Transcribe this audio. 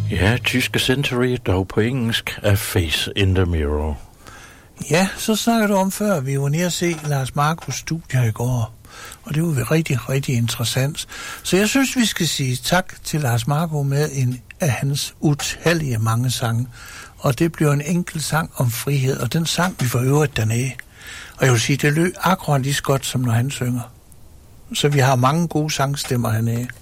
Ja, tyske Century, dog på engelsk, A Face in the Mirror. Ja, så snakker du om før, vi var nede at se Lars Markus studier i går. Og det var rigtig, rigtig interessant. Så jeg synes, vi skal sige tak til Lars Marco med en af hans utallige mange sange. Og det bliver en enkelt sang om frihed, og den sang vi for øvrigt dernede. Og jeg vil sige, det lød akkurat lige så godt, som når han synger. Så vi har mange gode sangstemmer hernede.